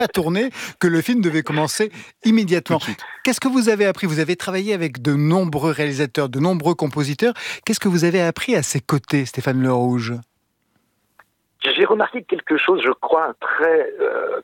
à tourner que le film devait commencer Tout immédiatement. de suite. Qu'est-ce que vous avez appris? Vous avez travaillé avec de nombreux réalisateurs, de nombreux compositeurs. Qu'est-ce que vous avez appris à ses côtés, Stéphane Le Rouge? J'ai remarqué quelque chose, je crois, un trait,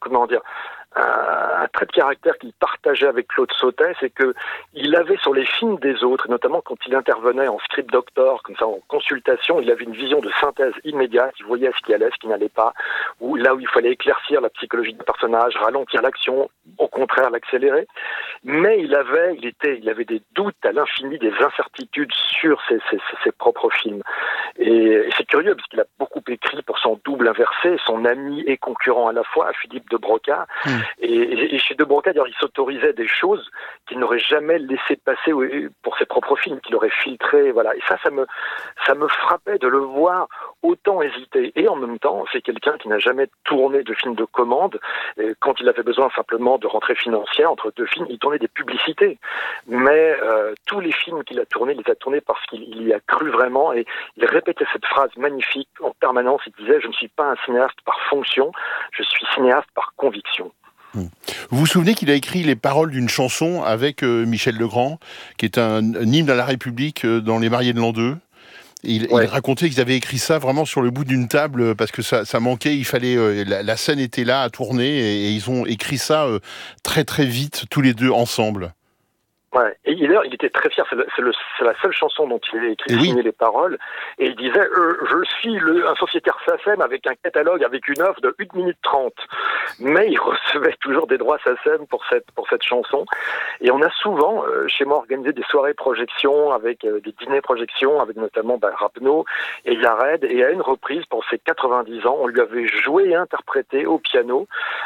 un trait de caractère qu'il partageait avec Claude Sautet, c'est que il avait sur les films des autres, et notamment quand il intervenait en script doctor, comme ça en consultation, il avait une vision de synthèse immédiate, il voyait ce qui allait, ce qui n'allait pas, ou là où il fallait éclaircir la psychologie du personnage, ralentir l'action, au contraire l'accélérer. Mais il avait des doutes à l'infini, des incertitudes sur ses propres films. Et c'est curieux parce qu'il a beaucoup écrit pour son double inversé, son ami et concurrent à la fois, Philippe de Broca. Et chez de Broca, d'ailleurs, il s'autorisait des choses qu'il n'aurait jamais laissé passer pour ses propres films, qu'il aurait filtré, voilà. Et ça me frappait de le voir autant hésiter. Et en même temps, c'est quelqu'un qui n'a jamais tourné de film de commande. Et quand il avait besoin simplement de rentrée financière entre deux films, il tournait des publicités. Mais tous les films qu'il a tournés, il les a tournés parce qu'il y a cru vraiment. Et il répétait cette phrase magnifique en permanence. Il disait « Je ne suis pas un cinéaste par fonction, je suis cinéaste par conviction ». Vous vous souvenez qu'il a écrit les paroles d'une chanson avec Michel Legrand, qui est un hymne à la République dans Les Mariés de l'an 2. Il racontait qu'ils avaient écrit ça vraiment sur le bout d'une table parce que ça manquait, il fallait la scène était là à tourner et ils ont écrit ça très très vite tous les deux ensemble. Ouais. Et d'ailleurs, il était très fier. C'est la seule chanson dont il a écrit signé les paroles. Et il disait je suis un sociétaire SACEM avec un catalogue, avec une offre de 1 minute 30. Mais il recevait toujours des droits SACEM pour cette chanson. Et on a souvent, chez moi, organisé des soirées projections, avec des dîners projections, avec notamment Rapneau et Yared. Et à une reprise, pour ses 90 ans, on lui avait joué et interprété au piano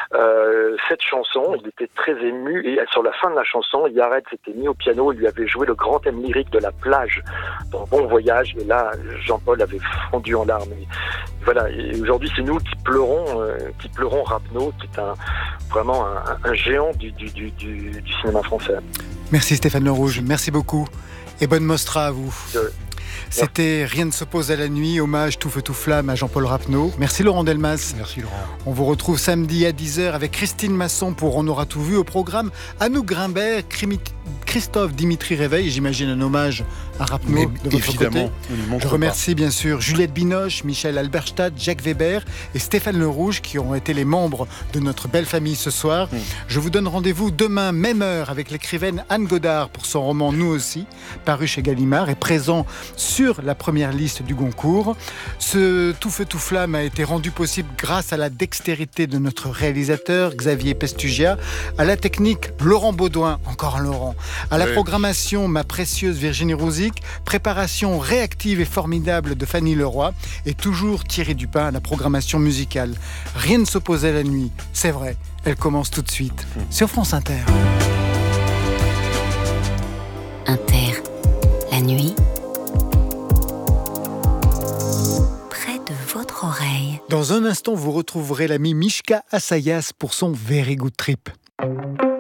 cette chanson. Il était très ému. Et sur la fin de la chanson, Yared s'était mis au piano, il lui avait joué le grand thème lyrique de la plage dans Bon Voyage, et là Jean-Paul avait fondu en larmes. Et voilà, et aujourd'hui c'est nous qui pleurons Rapneau, qui est vraiment un géant du cinéma français. Merci Stéphane Le Rouge, merci beaucoup et bonne Mostra à vous. C'était Rien ne s'oppose à la nuit, hommage tout feu tout flamme à Jean-Paul Rapneau. Merci Laurent Delmas. Merci Laurent. On vous retrouve samedi à 10h avec Christine Masson pour On aura tout vu au programme. Anouk Grimbert, Christophe Dimitri Réveil, j'imagine un hommage à Rapneau de votre côté. Je remercie bien sûr Juliette Binoche, Michel Alberstadt, Jacques Weber et Stéphane Le Rouge qui ont été les membres de notre belle famille ce soir. Je vous donne rendez-vous demain, même heure, avec l'écrivaine Anne Godard pour son roman Nous aussi, paru chez Gallimard et présent sur la première liste du Goncourt. Ce Tout feu tout flamme a été rendu possible grâce à la dextérité de notre réalisateur Xavier Pestugia, à la technique Laurent Baudouin, encore un Laurent, à la programmation ma précieuse Virginie Rouzic, préparation réactive et formidable de Fanny Leroy et toujours Thierry Dupin à la programmation musicale. Rien ne s'oppose à la nuit, c'est vrai, elle commence tout de suite sur France Inter. Inter, la nuit, près de votre oreille. Dans un instant, vous retrouverez l'ami Mishka Assayas pour son Very Good Trip.